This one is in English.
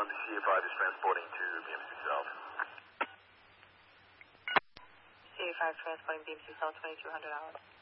CA5 is transporting to BMC South. CA5 transporting BMC South, 2200 hours.